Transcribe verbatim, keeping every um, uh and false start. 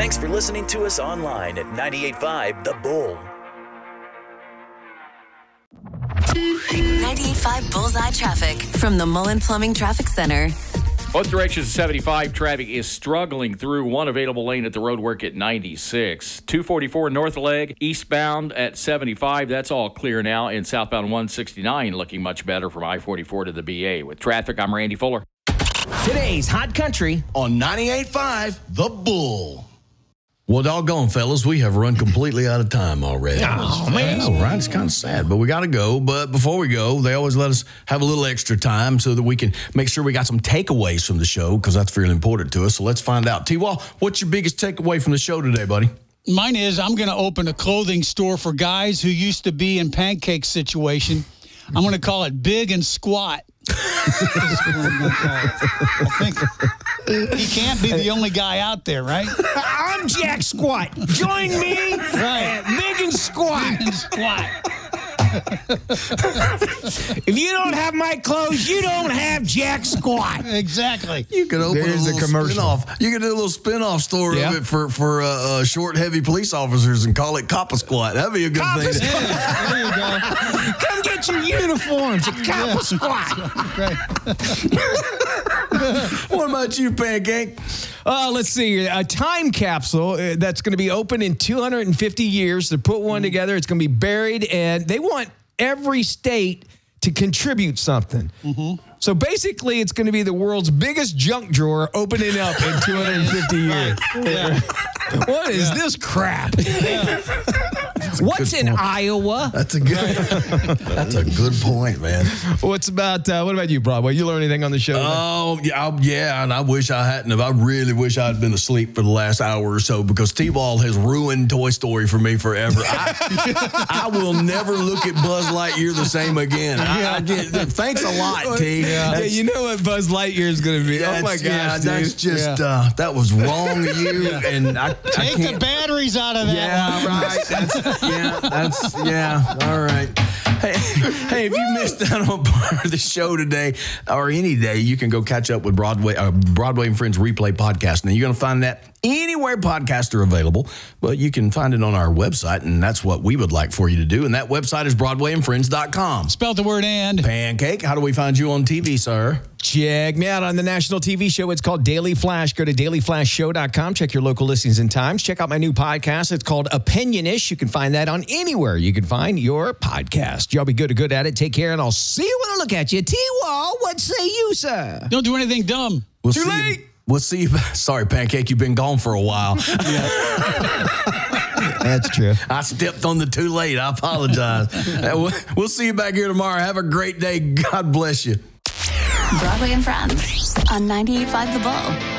Thanks for listening to us online at ninety-eight point five The Bull. ninety-eight point five Bullseye Traffic from the Mullen Plumbing Traffic Center. Both directions of seventy-five traffic is struggling through one available lane at the roadwork at ninety-six. two forty-four north leg, eastbound at seventy-five. That's all clear now. And southbound one sixty-nine looking much better from I forty-four to the B A. With traffic, I'm Randy Fuller. Today's Hot Country on ninety-eight point five The Bull. Well, doggone, fellas, we have run completely out of time already. Oh, man. I know, right? It's kind of sad, but we got to go. But before we go, they always let us have a little extra time so that we can make sure we got some takeaways from the show, because that's really important to us. So let's find out. T-Wall, what's your biggest takeaway from the show today, buddy? Mine is I'm going to open a clothing store for guys who used to be in Pancake situation. I'm going to call it Big and Squat. I think he can't be the only guy out there, right? I'm Jack Squat. Join me Right. at Big and Squat. Big and Squat. If you don't have my clothes, you don't have Jack Squat. Exactly. You could open There's a the little commercial. spin-off. You could do a little spin-off story Yeah. of it for, for uh, uh, short, heavy police officers and call it Coppa Squat. That'd be a good Coppa thing. Yeah, there you go. Come get your uniforms at Coppa Squat. Right. What about you, Pancake? Uh, let's see. A time capsule uh, that's going to be open in two hundred fifty years. To put one together, it's going to be buried, and they want every state to contribute something. Mm-hmm. So basically, it's going to be the world's biggest junk drawer opening up in two hundred fifty years. Yeah. What is Yeah. this crap? Yeah. What's good in point. Iowa? That's a good. That's a good point, man. What's about? Uh, what about you, Broadway? You learn anything on the show? today? Oh yeah, I, yeah, and I wish I hadn't. Have. I really wish I'd been asleep for the last hour or so, because T-Ball has ruined Toy Story for me forever. I, I will never look at Buzz Lightyear the same again. I, I just, thanks a lot, T. Yeah, That's- you know what Buzz Lightyear is going to be. Oh my that's- gosh, yeah, dude. that's just Yeah. uh, that was wrong of you, and I, I Take can't. the batteries out of that Yeah, one. right. That's, yeah, that's, yeah, all right. Hey, hey, if you missed out on part of the show today or any day, you can go catch up with Broadway, uh, Broadway and Friends Replay Podcast. Now, you're going to find that anywhere podcasts are available, but you can find it on our website, and that's what we would like for you to do. And that website is broadway and friends dot com. Spell the word and. Pancake, how do we find you on T V, sir? Check me out on the national T V show. It's called Daily Flash. Go to daily flash show dot com. Check your local listings and times. Check out my new podcast. It's called Opinionish. You can find that on anywhere you can find your podcast. Y'all be good or good at it. Take care, and I'll see you when I look at you. T-Wall, what say you, sir? Don't do anything dumb. We'll Too see late. You, we'll see you. Sorry, Pancake, you've been gone for a while. That's true. I stepped on the too late. I apologize. Uh, we'll- we'll see you back here tomorrow. Have a great day. God bless you. Broadway and Friends on ninety-eight point five The Bull.